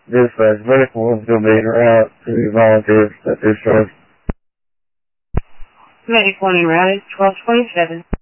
Dispatch, medical is going to be en route to the volunteers at this time. Medical en route is 1227.